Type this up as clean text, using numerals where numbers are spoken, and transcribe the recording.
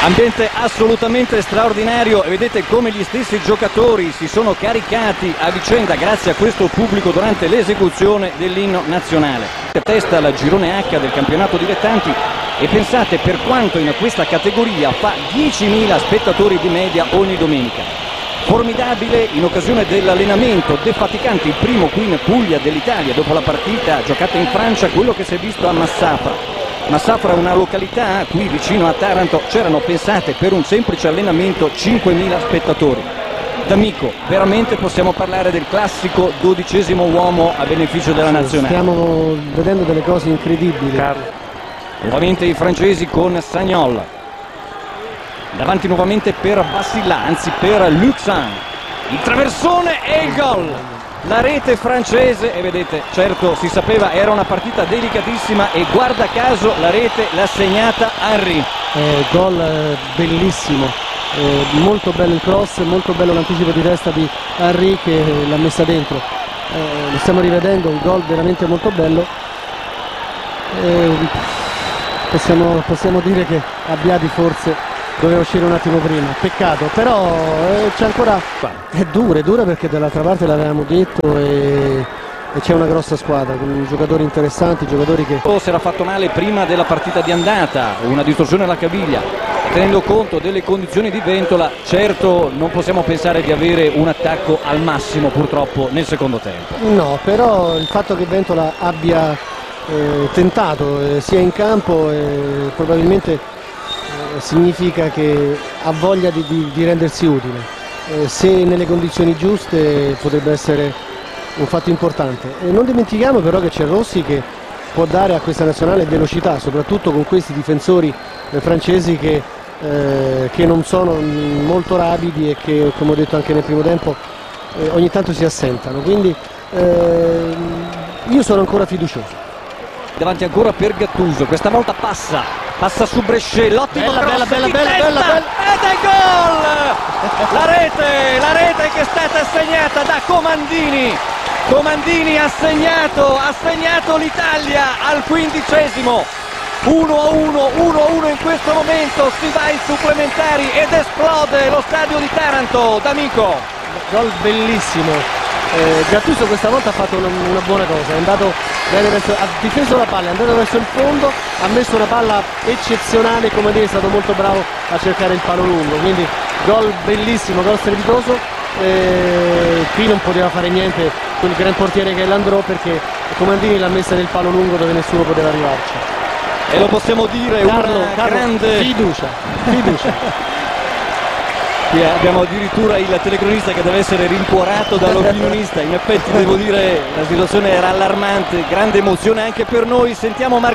Ambiente assolutamente straordinario e vedete come gli stessi giocatori si sono caricati a vicenda grazie a questo pubblico durante l'esecuzione dell'inno nazionale. Testa la girone H del campionato dilettanti e pensate per quanto in questa categoria fa 10.000 spettatori di media ogni domenica. Formidabile in occasione dell'allenamento defaticante, il primo qui in Puglia dell'Italia dopo la partita giocata in Francia, quello che si è visto a Massafra. Massafra è una località qui vicino a Taranto, c'erano pensate per un semplice allenamento 5.000 spettatori. D'Amico, veramente possiamo parlare del classico 12° uomo a beneficio della nazionale. Stiamo vedendo delle cose incredibili. Nuovamente i francesi con Sagnol. Davanti nuovamente per Bassilla, anzi per Luxan. Il traversone e il gol. La rete francese, e vedete, certo si sapeva, era una partita delicatissima e guarda caso la rete l'ha segnata Henry. Gol bellissimo, molto bello il cross, molto bello l'anticipo di testa di Henry che l'ha messa dentro. Lo stiamo rivedendo, un gol veramente molto bello. Possiamo dire che Abbiati forse doveva uscire un attimo prima, peccato, però c'è ancora, è dura perché dall'altra parte l'avevamo detto e c'è una grossa squadra con giocatori interessanti, giocatori che... Si era fatto male prima della partita di andata, una distorsione alla caviglia, tenendo conto delle condizioni di Ventola, certo non possiamo pensare di avere un attacco al massimo purtroppo nel secondo tempo. No, però il fatto che Ventola abbia tentato sia in campo probabilmente significa che ha voglia di rendersi utile, se nelle condizioni giuste potrebbe essere un fatto importante. Non dimentichiamo però che c'è Rossi che può dare a questa nazionale velocità, soprattutto con questi difensori francesi che non sono molto rapidi e che, come ho detto anche nel primo tempo, ogni tanto si assentano, quindi io sono ancora fiducioso. Davanti ancora per Gattuso, questa volta passa su Brescello, ottimo cross bella, ed è gol! La rete che è stata assegnata da Comandini. Comandini ha segnato l'Italia al 15°. 1-1 in questo momento, si va ai supplementari ed esplode lo stadio di Taranto. D'Amico. Gol bellissimo. Gattuso questa volta ha fatto una buona cosa, è andato bene ha difeso la palla, è andato verso il fondo, ha messo una palla eccezionale, Comandini è stato molto bravo a cercare il palo lungo, quindi gol bellissimo, gol strepitoso. Qui non poteva fare niente quel gran portiere che è Landreau perché Comandini l'ha messa nel palo lungo dove nessuno poteva arrivarci. E lo possiamo dire, Carlo, grande fiducia. Qui abbiamo addirittura il telecronista che deve essere rincuorato dall'opinionista, in effetti devo dire la situazione era allarmante, grande emozione anche per noi. Sentiamo